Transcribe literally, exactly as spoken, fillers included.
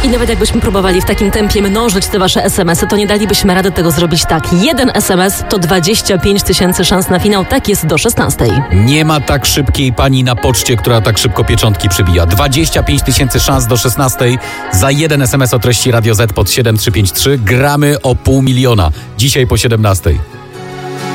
I nawet jakbyśmy próbowali w takim tempie mnożyć te wasze es em esy, to nie dalibyśmy rady tego zrobić tak. Jeden es em es to dwadzieścia pięć tysięcy szans na finał, tak jest do szesnastej. Nie ma tak szybkiej pani na poczcie, która tak szybko pieczątki przybija. dwadzieścia pięć tysięcy szans do szesnastej za jeden es em es o treści Radio Z pod siedem trzy pięć trzy. Gramy o pół miliona. Dzisiaj po siedemnastej.